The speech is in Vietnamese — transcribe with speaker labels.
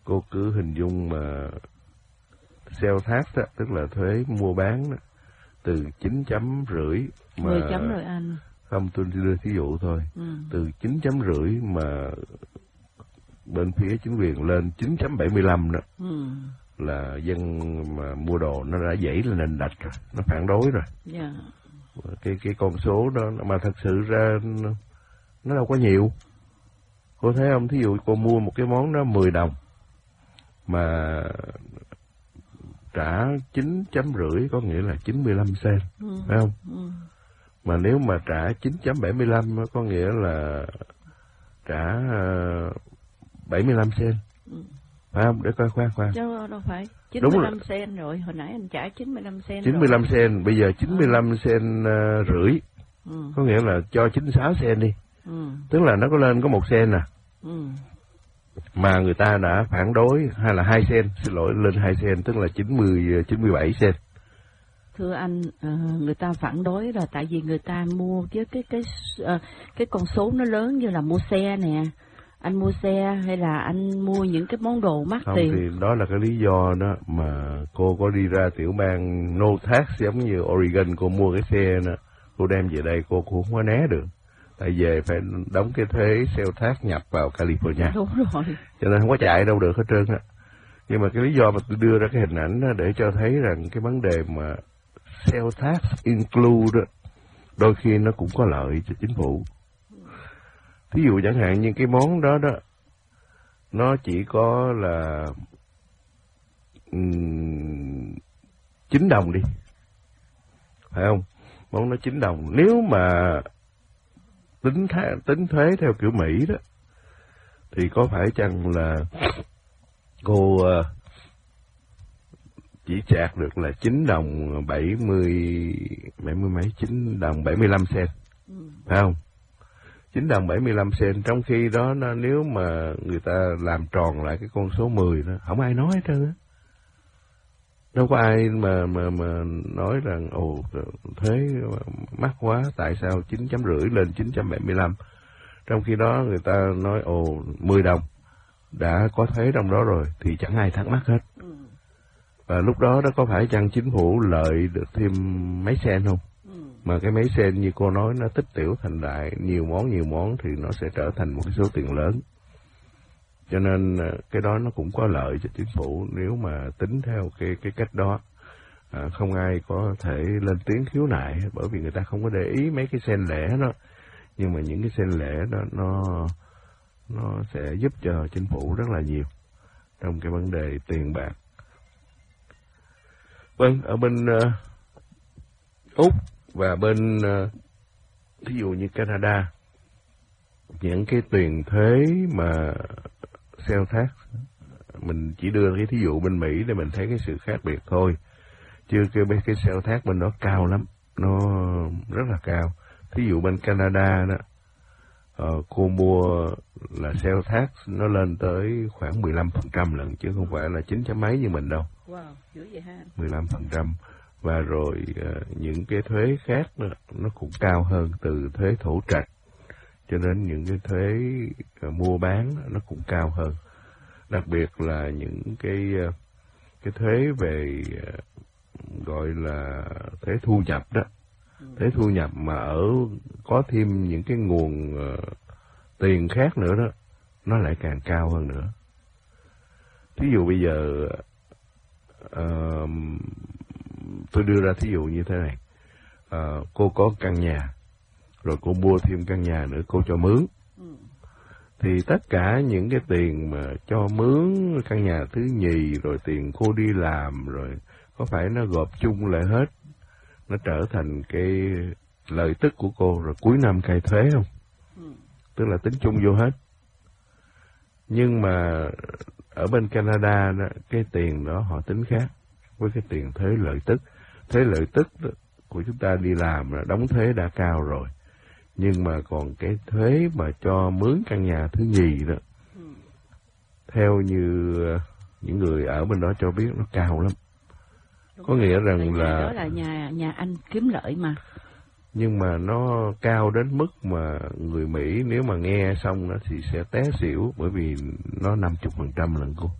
Speaker 1: Cô cứ hình dung mà sales tax đó, tức là thuế mua bán đó, từ 9,5 mà
Speaker 2: 10 chấm rồi anh.
Speaker 1: Không, tôi đưa thí dụ thôi. Từ 9,5 mà bên phía chính quyền lên 9,75 đó. Là dân mà mua đồ nó đã dãy lên nền đạch rồi, nó phản đối rồi. Cái con số đó mà thật sự ra nó đâu có nhiều. Cô thấy không, thí dụ cô mua một cái món đó 10 đồng mà trả 9,5 có nghĩa là 95 cent, phải không? Mà nếu mà trả 9,75 có nghĩa là trả 75 cent. Phải không? Để coi khoan.
Speaker 2: Chứ đâu phải 95 cent rồi, hồi nãy anh trả 95 cent
Speaker 1: 95
Speaker 2: rồi.
Speaker 1: cent, bây giờ 95 cent rưỡi. Có nghĩa là cho 96 cent đi. Tức là nó có lên có 1 cent à. Mà người ta đã phản đối, hay là 2 cent, xin lỗi, lên 2 cent, tức là 97 cent.
Speaker 2: Thưa anh, người ta phản đối là tại vì người ta mua với cái con số nó lớn, như là mua xe nè. Anh mua xe hay là anh mua những cái món đồ mắc tiền?
Speaker 1: Không, thì đó là cái lý do đó mà cô có đi ra tiểu bang no tax, giống như Oregon, cô mua cái xe đó, cô đem về đây cô cũng không có né được. Tại về phải đóng cái thuế sales tax nhập vào California.
Speaker 2: Đúng rồi.
Speaker 1: Cho nên không có chạy đâu được hết trơn á. Nhưng mà cái lý do mà tôi đưa ra cái hình ảnh đó để cho thấy rằng cái vấn đề mà sales tax include đó, đôi khi nó cũng có lợi cho chính phủ. Ví dụ chẳng hạn như cái món đó đó, nó chỉ có là 9 đồng đi, phải không? Món nó 9 đồng. Nếu mà tính thuế theo kiểu Mỹ đó, thì có phải chăng là cô chỉ chạc được là 9 đồng 9 đồng 75 cent, phải không? 9 đồng 75 cent, trong khi đó nếu mà người ta làm tròn lại cái con số 10 đó, không ai nói hết trơn á. Đâu có ai mà nói rằng thuế mắc quá, tại sao 9,5 lên 9,75. Trong khi đó người ta nói 10 đồng đã có thuế trong đó rồi thì chẳng ai thắc mắc hết. Và lúc đó có phải chăng chính phủ lợi được thêm mấy sen không? Mà cái mấy sen như cô nói nó tích tiểu thành đại, nhiều món thì nó sẽ trở thành một cái số tiền lớn. Cho nên cái đó nó cũng có lợi cho chính phủ nếu mà tính theo cái cách đó. Không ai có thể lên tiếng khiếu nại bởi vì người ta không có để ý mấy cái sen lẻ đó. Nhưng mà những cái sen lẻ đó nó sẽ giúp cho chính phủ rất là nhiều trong cái vấn đề tiền bạc. Vâng, ở bên Úc và bên thí dụ như Canada, những cái tiền thuế mà sales tax, mình chỉ đưa cái thí dụ bên Mỹ để mình thấy cái sự khác biệt thôi, chứ cái sales tax bên đó cao lắm, nó rất là cao. Thí dụ bên Canada đó, cô mua là sales tax nó lên tới khoảng 15% lận, chứ không phải là 9 chấm mấy như mình đâu.
Speaker 2: Wow, dữ vậy ha.
Speaker 1: 15%. Và rồi những cái thuế khác đó, nó cũng cao hơn, từ thuế thổ trạch cho đến những cái thuế mua bán nó cũng cao hơn. Đặc biệt là những cái thuế về gọi là thuế thu nhập đó. Thuế thu nhập mà có thêm những cái nguồn tiền khác nữa đó, nó lại càng cao hơn nữa. Thí dụ bây giờ tôi đưa ra thí dụ như thế này. Cô có căn nhà, rồi cô mua thêm căn nhà nữa, cô cho mướn. Thì tất cả những cái tiền mà cho mướn căn nhà thứ nhì, rồi tiền cô đi làm, rồi có phải nó gộp chung lại hết, nó trở thành cái lợi tức của cô, rồi cuối năm khai thuế không? Tức là tính chung vô hết. Nhưng mà ở bên Canada đó, cái tiền đó họ tính khác với cái tiền thuế lợi tức. Thuế lợi tức của chúng ta đi làm là đóng thuế đã cao rồi. Nhưng mà còn cái thuế mà cho mướn căn nhà thứ nhì đó, theo như những người ở bên đó cho biết, nó cao lắm.
Speaker 2: Đúng,
Speaker 1: có nghĩa rằng là
Speaker 2: đó là nhà anh kiếm lợi mà.
Speaker 1: Nhưng mà nó cao đến mức mà người Mỹ nếu mà nghe xong nó thì sẽ té xỉu, bởi vì nó 50% lần cô.